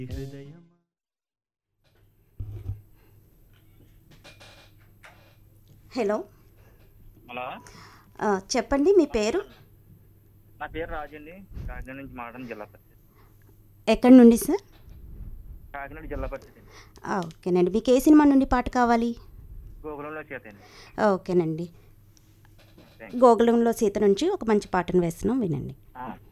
Hello, hello, చెప్పండి మీ పేరు? నా పేరు రాజు అండి. కాకినాడ నుంచి మాట్లాడడం జిల్లా పరిషత్. ఎక్కడి నుండి సార్? కాకినాడ జిల్లా పరిషత్ అండి. ఓకేనండి. మీకు ఏ సినిమా నుండి పాట కావాలి? గోకులంలో చేత అండి. ఓకేనండి. Thank you. గోకులంలో సీత నుంచి ఒక మంచి పాటను వేస్తున్నాం, వినండి.